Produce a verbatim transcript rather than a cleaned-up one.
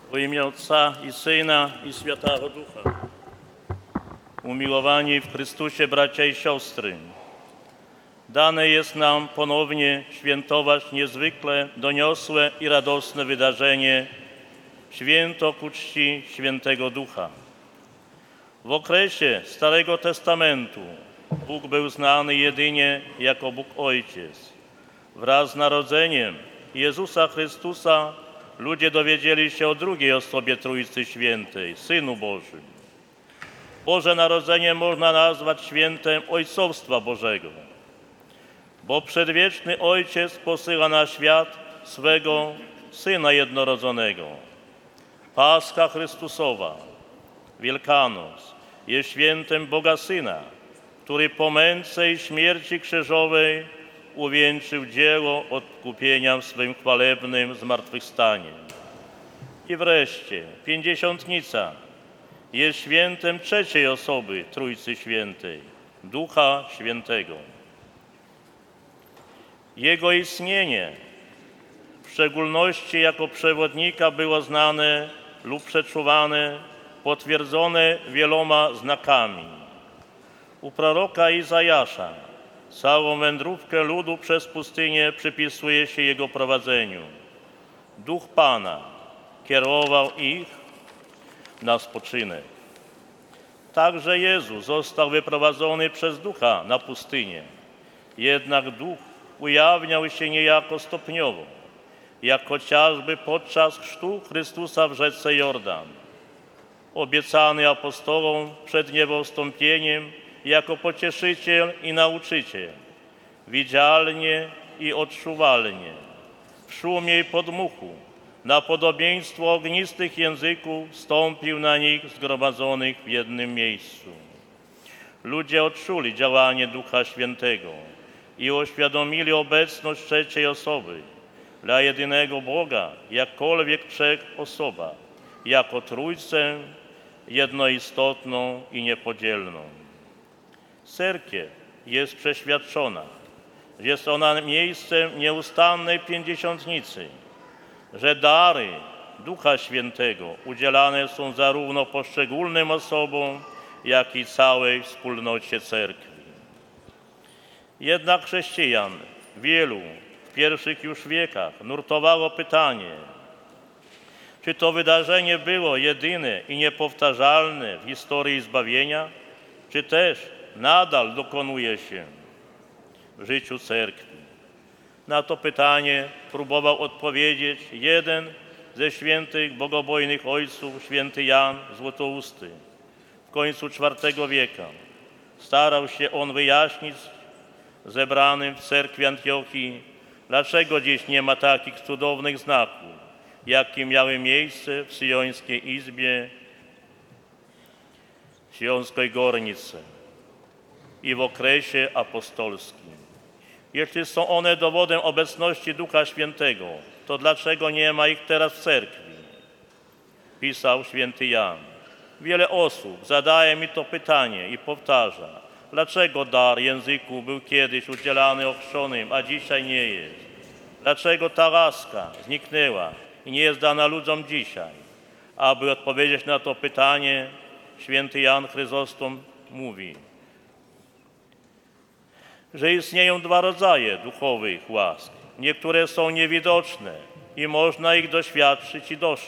W imię Ojca i Syna i Świętego Ducha. Umiłowani w Chrystusie bracia i siostry, dane jest nam ponownie świętować niezwykle doniosłe i radosne wydarzenie święto ku czci Świętego Ducha. W okresie Starego Testamentu Bóg był znany jedynie jako Bóg Ojciec. Wraz z narodzeniem Jezusa Chrystusa ludzie dowiedzieli się o drugiej osobie Trójcy Świętej, Synu Bożym. Boże Narodzenie można nazwać świętem Ojcowstwa Bożego, bo przedwieczny Ojciec posyła na świat swego Syna jednorodzonego. Paska Chrystusowa, Wielkanoc, jest świętem Boga Syna, który po męce i śmierci krzyżowej uwieńczył dzieło odkupienia w swym chwalebnym zmartwychwstaniu. I wreszcie Pięćdziesiątnica jest świętem trzeciej osoby Trójcy Świętej, Ducha Świętego. Jego istnienie, w szczególności jako przewodnika, było znane lub przeczuwane, potwierdzone wieloma znakami. U proroka Izajasza całą wędrówkę ludu przez pustynię przypisuje się jego prowadzeniu. Duch Pana kierował ich na spoczynek. Także Jezus został wyprowadzony przez Ducha na pustynię. Jednak Duch ujawniał się niejako stopniowo, jak chociażby podczas chrztu Chrystusa w rzece Jordan. Obiecany apostołom przed niebowstąpieniem jako pocieszyciel i nauczyciel, widzialnie i odczuwalnie, w szumie i podmuchu, na podobieństwo ognistych języków stąpił na nich zgromadzonych w jednym miejscu. Ludzie odczuli działanie Ducha Świętego i uświadomili obecność trzeciej osoby, dla jedynego Boga, jakkolwiek trzech osoba, jako Trójcę jednoistotną i niepodzielną. Cerkiew jest przeświadczona, że jest ona miejscem nieustannej pięćdziesiątnicy, że dary Ducha Świętego udzielane są zarówno poszczególnym osobom, jak i całej wspólnocie Cerkwi. Jednak chrześcijan wielu w pierwszych już wiekach nurtowało pytanie, czy to wydarzenie było jedyne i niepowtarzalne w historii zbawienia, czy też nadal dokonuje się w życiu Cerkwi. Na to pytanie próbował odpowiedzieć jeden ze świętych bogobojnych ojców, święty Jan Złotousty. W końcu czwartego wieku starał się on wyjaśnić zebranym w cerkwi Antiochii, dlaczego dziś nie ma takich cudownych znaków, jakie miały miejsce w syjońskiej izbie, w syjońskiej gornicy i w okresie apostolskim. Jeśli są one dowodem obecności Ducha Świętego, to dlaczego nie ma ich teraz w cerkwi? Pisał święty Jan. Wiele osób zadaje mi to pytanie i powtarza, dlaczego dar języku był kiedyś udzielany ochrzczonym, a dzisiaj nie jest? Dlaczego ta łaska zniknęła i nie jest dana ludziom dzisiaj? Aby odpowiedzieć na to pytanie, święty Jan Chryzostom mówi, że istnieją dwa rodzaje duchowych łask. Niektóre są niewidoczne i można ich doświadczyć i dostrzec.